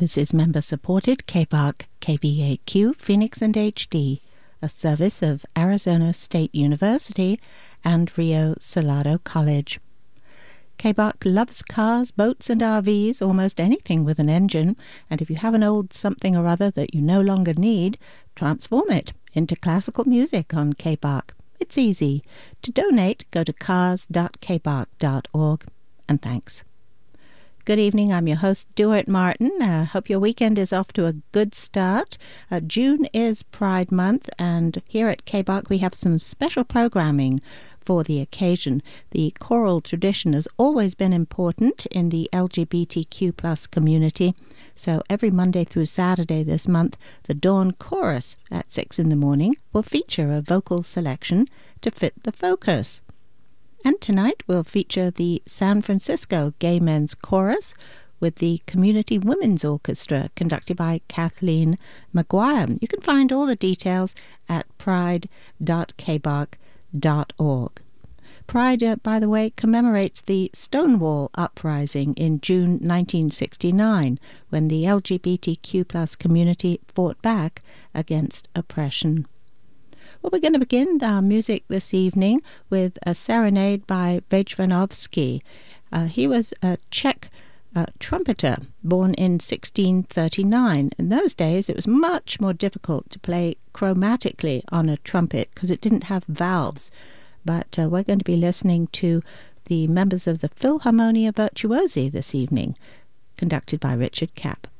This is member-supported KBAQ, KVAQ, Phoenix and HD, a service of Arizona State University and Rio Salado College. KBAQ loves cars, boats and RVs, almost anything with an engine, and if you have an old something or other that you no longer need, transform it into classical music on KBAQ. It's easy. To donate, go to cars.kbaq.org, and thanks. Good evening, I'm your host, Duart Martin. Hope your weekend is off to a good start. June is Pride Month, and here at KBAQ we have some special programming for the occasion. The choral tradition has always been important in the LGBTQ plus community, so every Monday through Saturday this month, the Dawn Chorus at 6 in the morning will feature a vocal selection to fit the focus. And tonight we'll feature the San Francisco Gay Men's Chorus with the Community Women's Orchestra conducted by Kathleen McGuire. You can find all the details at pride.kbaq.org. Pride, by the way, commemorates the Stonewall Uprising in June 1969, when the LGBTQ plus community fought back against oppression. Well, we're going to begin our music this evening with a serenade by Vejvanovsky. He was a Czech trumpeter born in 1639. In those days, it was much more difficult to play chromatically on a trumpet because it didn't have valves. But we're going to be listening to the members of the Philharmonia Virtuosi this evening, conducted by Richard Kapp.